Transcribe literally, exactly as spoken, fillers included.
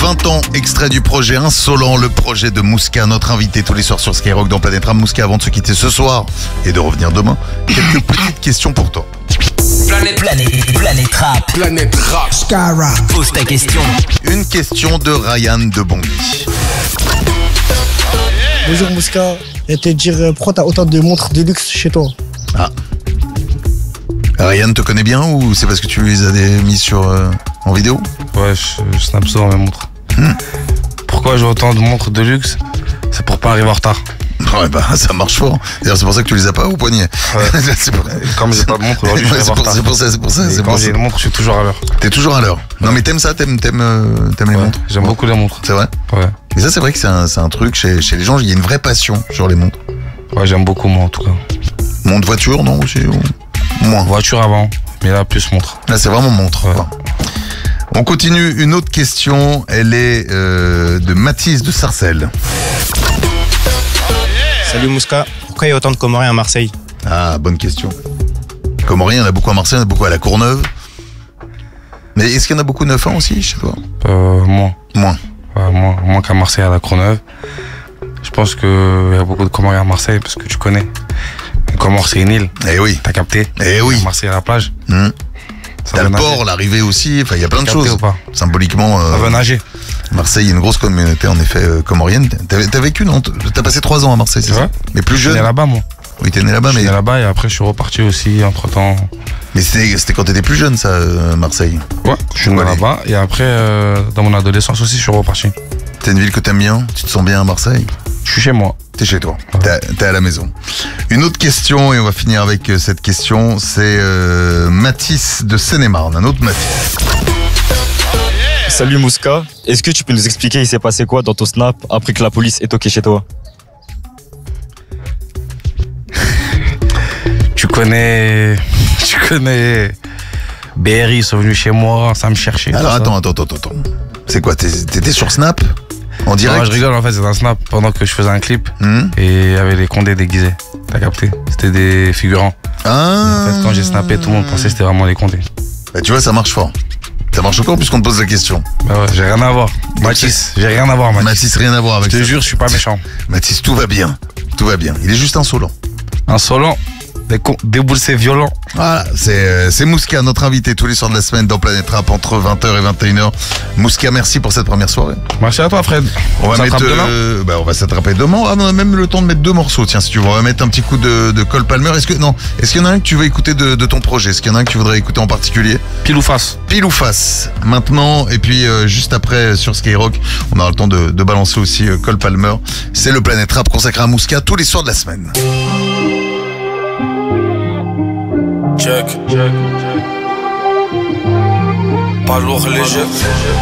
vingt ans, extrait du projet Insolent, le projet de Mouska, notre invité tous les soirs sur Skyrock dans Planète Rap. Mouska, avant de se quitter ce soir et de revenir demain, quelques petites questions pour toi. Planète, planète, planète rap. Planète rap. Skyrock. Pose ta question. Une question de Ryan de Bondy. Bonjour Mouska, et te dire euh, pourquoi t'as autant de montres de luxe chez toi? Ah. Ryan te connaît bien ou c'est parce que tu les as mis sur, euh, en vidéo? Ouais, je, je snap souvent mes montres. Hmm. Pourquoi j'ai autant de montres de luxe? C'est pour pas arriver en retard. Ouais, bah ça marche fort. D'ailleurs, c'est pour ça que tu les as pas au poignet. Ouais. C'est pour... Comme j'ai pas de montre, aujourd'hui, je ouais, suis en retard. C'est pour ça, c'est pour ça. C'est quand j'ai une montre, je suis toujours à l'heure. T'es toujours à l'heure. Non, mais t'aimes ça, t'aimes, t'aimes, euh, t'aimes ouais, les montres? J'aime ouais. beaucoup les montres. C'est vrai? Ouais. Mais ça, c'est vrai que c'est un, c'est un truc chez, chez les gens, il y a une vraie passion sur les montres. Ouais, j'aime beaucoup, moi, en tout cas. Montre voiture, non aussi, ou... Moins. Voiture avant, mais là, plus montre. Là, c'est vraiment montre. Ouais. On continue. Une autre question, elle est euh, de Mathis de Sarcelles. Salut Mouska, pourquoi il y a autant de Comoriens à Marseille? Ah, bonne question. Comoriens, il y en a beaucoup à Marseille, il y en a beaucoup à la Courneuve. Mais est-ce qu'il y en a beaucoup neuf ans aussi chez toi? Euh, moins. Moins. Ouais, moins, moins qu'à Marseille, à la Courneuve. Je pense qu'il y a beaucoup de Comoriens à Marseille parce que tu connais. Comores, c'est une île. Eh oui. T'as capté? Eh oui. À Marseille, à la plage. Mmh. T'as le port, l'arrivée aussi. Enfin, il y a plein de choses. Symboliquement. Euh, Ça veut nager. Marseille, il y a une grosse communauté, en effet, euh, comorienne. T'as, t'as vécu, non? T'as passé trois ans à Marseille, c'est ouais. ça? Mais plus jeune. J'étais là-bas, moi. Oui, t'es né là-bas, je mais. J'étais né là-bas et après, je suis reparti aussi, entre-temps. Mais c'était, c'était quand t'étais plus jeune, ça, euh, Marseille? Ouais, je suis né là-bas et après, euh, dans mon adolescence aussi, je suis reparti. C'est une ville que t'aimes bien? Tu te sens bien à Marseille? Je suis chez moi. T'es chez toi, ouais. t'es, t'es à la maison. Une autre question, et on va finir avec cette question, c'est euh, Mathis de Seine-et-Marne, un autre Mathis. Salut Mouska, est-ce que tu peux nous expliquer il s'est passé quoi dans ton snap après que la police ait toqué chez toi? Tu connais... Tu connais... B R I, ils sont venus chez moi, ça me cherchait. Alors attends, attends, attends, attends. C'est quoi, t'étais sur Snap? En direct? Non, je rigole, en fait, c'était un snap pendant que je faisais un clip mmh. et il y avait les Condés déguisés. T'as capté? C'était des figurants. Ah. En fait, quand j'ai snappé, tout le monde pensait que c'était vraiment les Condés. Bah, tu vois, ça marche fort. Ça marche encore puisqu'on te pose la question. Bah ouais, j'ai rien à voir. Mathis, j'ai rien à voir, Mathis. Mathis, rien à voir avec ça. Je te jure, je suis pas méchant. Mathis, tout va bien. Tout va bien. Il est juste insolent. Insolent? Des, con- des boules, c'est violent. Voilà, c'est, euh, c'est Mouska, notre invité tous les soirs de la semaine dans Planète Rap entre vingt heures et vingt et une heures. Mouska, merci pour cette première soirée. Merci à toi, Fred. On, on va mettre, demain euh, bah, on va s'attraper demain. Ah, on a même le temps de mettre deux morceaux. Tiens, si tu veux, on va mettre un petit coup de, de Cole Palmer. Est-ce que, non, est-ce qu'il y en a un que tu veux écouter de, de ton projet? Est-ce qu'il y en a un que tu voudrais écouter en particulier? Pile ou face? Pile ou face. Maintenant, et puis euh, juste après sur Skyrock, on aura le temps de, de balancer aussi euh, Cole Palmer. C'est le Planète Rap consacré à Mouska tous les soirs de la semaine. Check, check, check. Pas lourd léger.